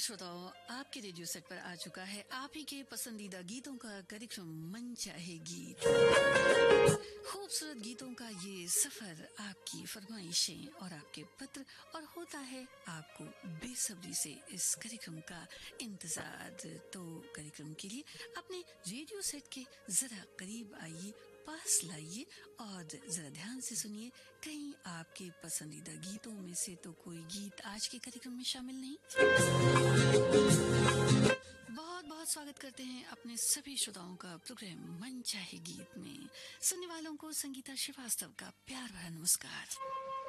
श्रोताओं, आपके radio set पर आ चुका है आप ही के पसंदीदा गीतों का कार्यक्रम मन चाहे गीत। खूबसूरत गीतों का ये सफर, आपकी फरमाइशें और आपके पत्र, और होता है आपको बेसब्री से इस कार्यक्रम का इंतजार। तो कार्यक्रम के लिए अपने रेडियो सेट के जरा करीब आइए, पास लाइए और जरा ध्यान से सुनिए। कहीं आपके पसंदीदा गीतों में से तो कोई गीत आज के कार्यक्रम में शामिल नहीं। बहुत बहुत स्वागत करते हैं अपने सभी श्रोताओं का प्रोग्राम मन चाहे गीत में। सुनने वालों को संगीता श्रीवास्तव का प्यार भरा नमस्कार।